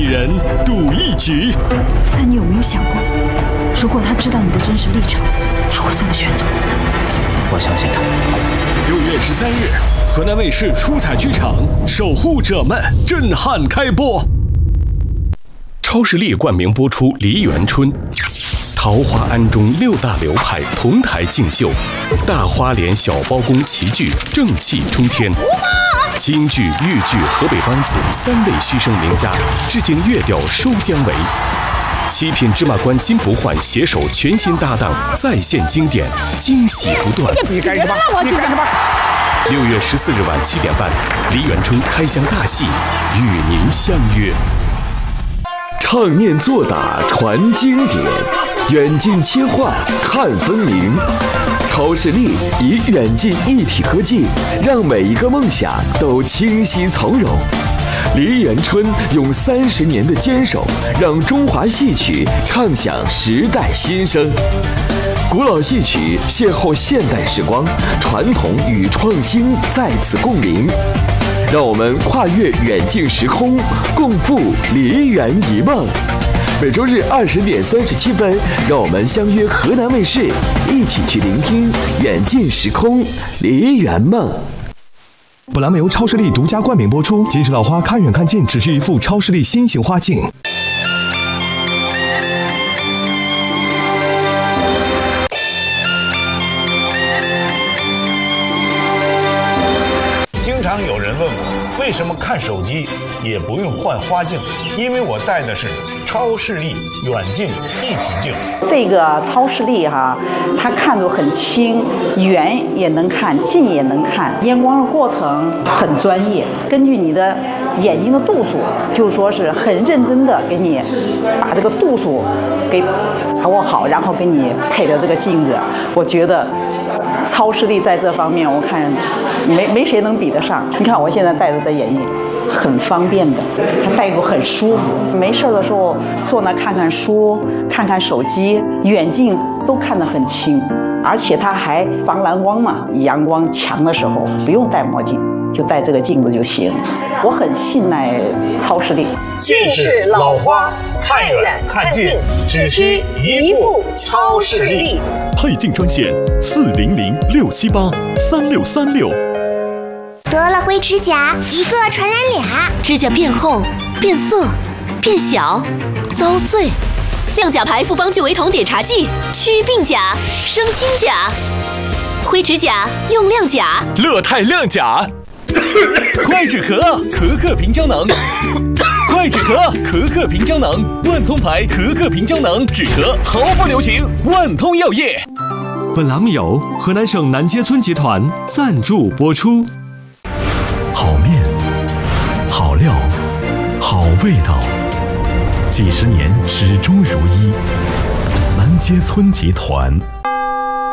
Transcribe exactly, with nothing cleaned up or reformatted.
人赌一局。 但你有没有想过，如果他知道你的真实立场，他会怎么选择？ 我相信他。 六月十三日，河南卫视出彩剧场《守护者们》震撼开播。超视力冠名播出《梨园春》，桃花庵中六大流派同台竞秀，大花脸小包公齐聚，正气冲天。京剧、豫剧、河北梆子三位虚声名家，致敬乐调收姜维。七品芝麻官金不换携手全新搭档，再现经典，惊喜不断。 你干什么？你干什么？ 六月十四日晚七点半，梨园春开箱大戏，与您相约。 唱念做打传经典，远近切换看分明。超视力以远近一体科技，让每一个梦想都清晰从容。梨园春用三十年的坚守，让中华戏曲唱响时代新声。古老戏曲邂逅现代时光，传统与创新在此共鸣。让我们跨越远近时空，共赴梨园一梦。每周日二十点三十七分，让我们相约河南卫视，一起去聆听远近时空梨园梦。 本栏目由超视力独家冠名播出。金石老花看远看近，只需一副超视力新型花镜。 经常有人问我，为什么看手机也不用换花镜？因为我戴的是超视力远近一体镜。 这个超视力哈，它看得很清，远也能看，近也能看，验光的过程很专业，根据你的眼睛的度数，就说是很认真的给你把这个度数给把握好，然后给你配的这个镜子，我觉得超视力在这方面，我看没没谁能比得上。你看我现在戴着这眼镜，很方便的，它戴着很舒服。没事的时候坐那看看书、看看手机，远近都看得很清，而且它还防蓝光嘛，阳光强的时候不用戴墨镜，就戴这个镜子就行。我很信赖超视力。 近视老花，看远看近，只需一副超视力。 配镜专线四零零六七八三六三六。 得了灰指甲，一个传染俩。 指甲变厚、变色、变小、遭碎。亮甲牌复方聚维酮碘茶剂，祛病甲、生新甲。灰指甲用亮甲， 乐泰亮甲。 快止咳，咳咳平胶囊。快止咳，咳咳平胶囊，万通牌咳咳平胶囊，止咳毫不留情。万通药业。 本栏目由河南省南街村集团赞助播出。 好面，好料，好味道，几十年始终如一。南街村集团。